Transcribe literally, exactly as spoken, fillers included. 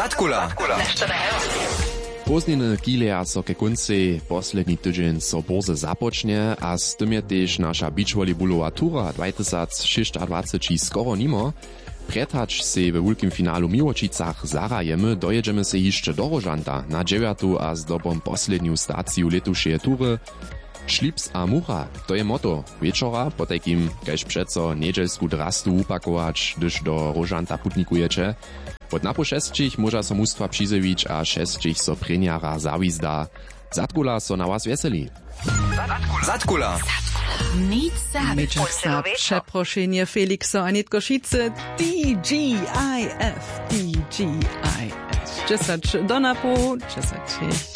Zatkula. Pozniny kileja so ke kunci, poslední tydzień so borze započne a z tym je tež naša beachvolleyballová tura dwadzieścia šesť skoro nimo. Pretać se we wulkim finalu Miłočicach zarajemy, dojedziemy se jeszcze do Rožanta na dziewiatu a zdobom posledniu staciju letušeje tury. Šlips a mucha, to je motto. Wieczora, po takim, kaž přeco niedzielsku drastu upakować, gdyż do Rožanta putnikujecie. Pod napo šestčich môža so mustwa přizewić a šestčich so preniara zawizda. Zatkula so na was veseli. Zatkula. Mečak za przeproszenie Felixa Anitko Šice, D G I F, D G I F. Česać do napo, česać